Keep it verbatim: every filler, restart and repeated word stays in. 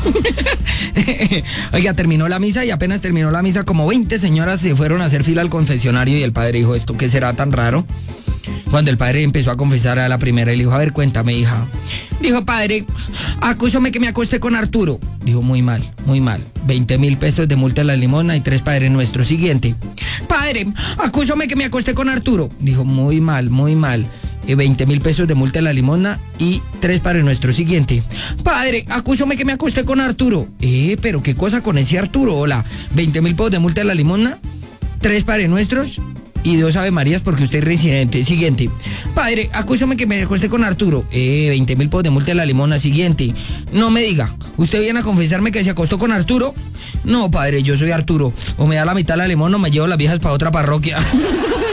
Oiga, terminó la misa y apenas terminó la misa, como veinte señoras se fueron a hacer fila al confesionario y el padre dijo, ¿esto qué será tan raro? Cuando el padre empezó a confesar a la primera, le dijo, a ver, cuéntame, hija. Dijo, padre, acúsame que me acosté con Arturo. Dijo, muy mal, muy mal. veinte mil pesos de multa a la limosna y tres Padre Nuestro. Siguiente. Padre, acúsame que me acosté con Arturo. Dijo, muy mal, muy mal. veinte mil pesos de multa a la limosna y tres Padre Nuestro. Siguiente. Padre, acúsame que me acosté con Arturo. Eh, pero qué cosa con ese Arturo. Hola, veinte mil pesos de multa a la limosna, tres Padre Nuestros y dos Ave Marías porque usted es reincidente. Siguiente. Padre, acúsame que me acosté con Arturo. Eh, veinte mil pesos de multa a la limosna. Siguiente. No me diga, ¿usted viene a confesarme que se acostó con Arturo? No, padre, yo soy Arturo. O me da la mitad de la limosna o me llevo las viejas para otra parroquia.